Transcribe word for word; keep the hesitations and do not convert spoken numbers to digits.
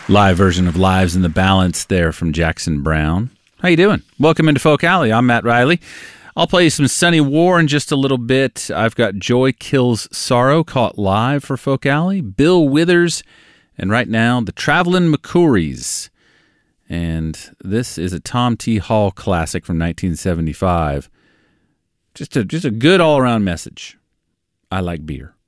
Live version of Lives in the Balance there from Jackson Browne. How you doing? Welcome into Folk Alley. I'm Matt Riley. I'll play you some Sunny War in just a little bit. I've got Joy Kills Sorrow caught live for Folk Alley, Bill Withers, and right now the Travelin' McCourys. And this is a Tom T. Hall classic from nineteen seventy-five. Just a just a good all-around message. I like beer.